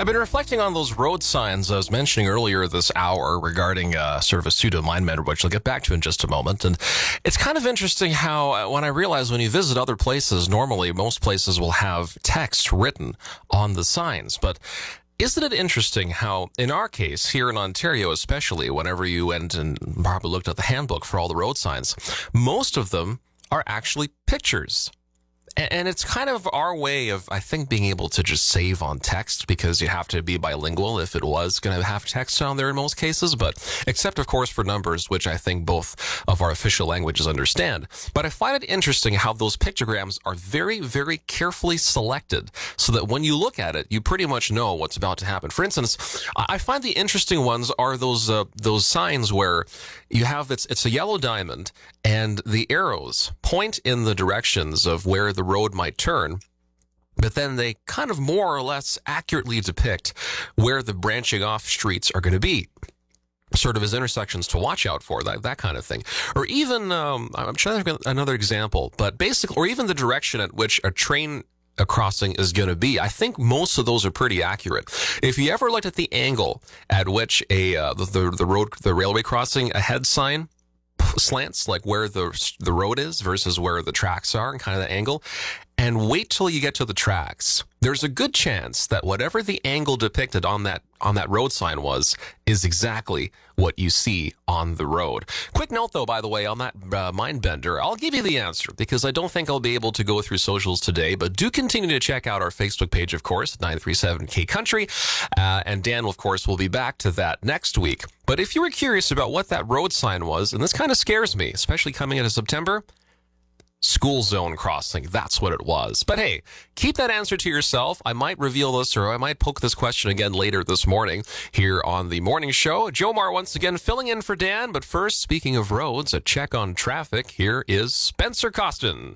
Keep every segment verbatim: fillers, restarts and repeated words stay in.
I've been reflecting on those road signs I was mentioning earlier this hour regarding uh, sort of a pseudo-mind bender, which I'll get back to in just a moment. And it's kind of interesting how uh, when I realize when you visit other places, normally most places will have text written on the signs. But isn't it interesting how, in our case, here in Ontario especially, whenever you went and probably looked at the handbook for all the road signs, most of them are actually pictures. And it's kind of our way of, I think, being able to just save on text, because you have to be bilingual if it was going to have text on there in most cases, but except, of course, for numbers, which I think both of our official languages understand. But I find it interesting how those pictograms are very, very carefully selected so that when you look at it, you pretty much know what's about to happen. For instance, I find the interesting ones are those uh, those signs where you have, it's, it's a yellow diamond, and the arrows point in the directions of where the road might turn, but then they kind of more or less accurately depict where the branching off streets are going to be, sort of as intersections to watch out for, that that kind of thing. Or even, um, I'm trying to think of another example, but basically, or even the direction at which a train a crossing is going to be. I think most of those are pretty accurate. If you ever looked at the angle at which a uh, the the road the railway crossing ahead sign slants, like where the the road is versus where the tracks are, and kind of the angle, and wait till you get to the tracks, there's a good chance that whatever the angle depicted on that on that road sign was is exactly what you see on the road. Quick note, though, by the way, on that uh, mind bender, I'll give you the answer because I don't think I'll be able to go through socials today, but do continue to check out our Facebook page, of course, nine three seven K Country, uh, and Dan, of course, will be back to that next week. But if you were curious about what that road sign was, and this kind of scares me, especially coming into September, school zone crossing. That's what it was. But hey, keep that answer to yourself. I might reveal this, or I might poke this question again later this morning here on the morning show. Joe Mar once again filling in for Dan. But first, speaking of roads, a check on traffic. Here is Spencer Costin.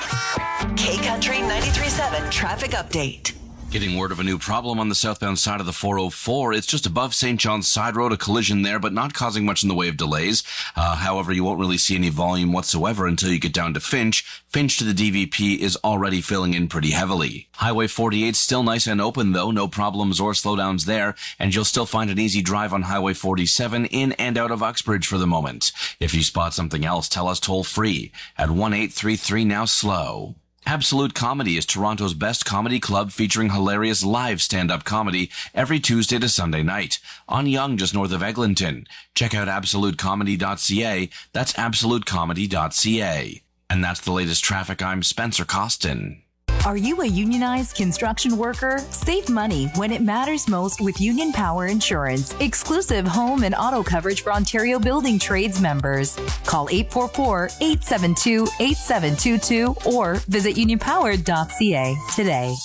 K Country ninety-three point seven traffic update. Getting word of a new problem on the southbound side of the four oh four. It's just above Saint John's Side Road, a collision there, but not causing much in the way of delays. Uh, however, you won't really see any volume whatsoever until you get down to Finch. Finch to the D V P is already filling in pretty heavily. Highway forty-eight still nice and open, though. No problems or slowdowns there, and you'll still find an easy drive on Highway forty-seven in and out of Uxbridge for the moment. If you spot something else, tell us toll free at one eight three three now slow. Absolute Comedy is Toronto's best comedy club, featuring hilarious live stand-up comedy every Tuesday to Sunday night on Yonge, just north of Eglinton. Check out absolute comedy dot c a. That's absolute comedy dot c a. And that's the latest traffic. I'm Spencer Costin. Are you a unionized construction worker? Save money when it matters most with Union Power Insurance. Exclusive home and auto coverage for Ontario Building Trades members. Call eight four four, eight seven two, eight seven two two or visit union power dot c a today.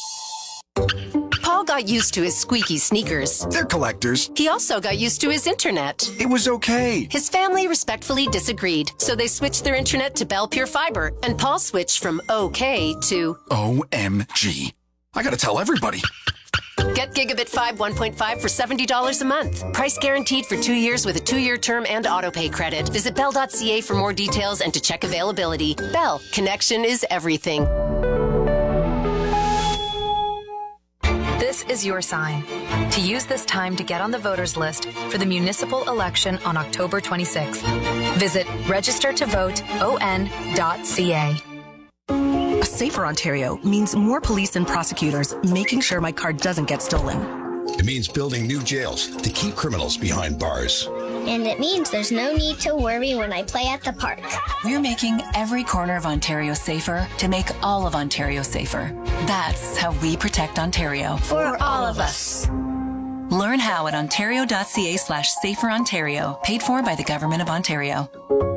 Paul got used to his squeaky sneakers. They're collectors. He also got used to his internet. It was okay. His family respectfully disagreed, so they switched their internet to Bell Pure Fiber, and Paul switched from okay to O M G. I gotta tell everybody. Get Gigabit five one point five for seventy dollars a month. Price guaranteed for two years with a two-year term and autopay credit. Visit bell dot c a for more details and to check availability. Bell, connection is everything. This is your sign to use this time to get on the voters list for the municipal election on October twenty-sixth. Visit register to vote o n dot c a. A safer Ontario means more police and prosecutors making sure my car doesn't get stolen. It means building new jails to keep criminals behind bars. And it means there's no need to worry when I play at the park. We're making every corner of Ontario safer to make all of Ontario safer. That's how we protect Ontario. For all of us. Learn how at ontario dot c a slash safer Ontario. Paid for by the Government of Ontario.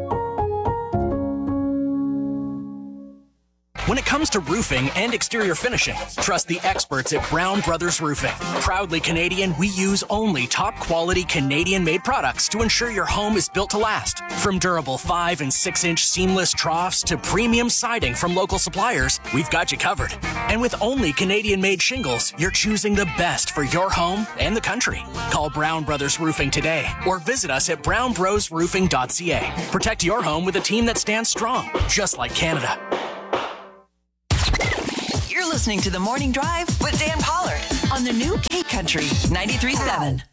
When it comes to roofing and exterior finishing, trust the experts at Brown Brothers Roofing. Proudly Canadian, we use only top quality Canadian-made products to ensure your home is built to last. From durable five and six inch seamless troughs to premium siding from local suppliers, we've got you covered. And with only Canadian-made shingles, you're choosing the best for your home and the country. Call Brown Brothers Roofing today or visit us at brown bros roofing dot c a. Protect your home with a team that stands strong, just like Canada. You're listening to The Morning Drive with Dan Pollard on the new K Country ninety-three point seven.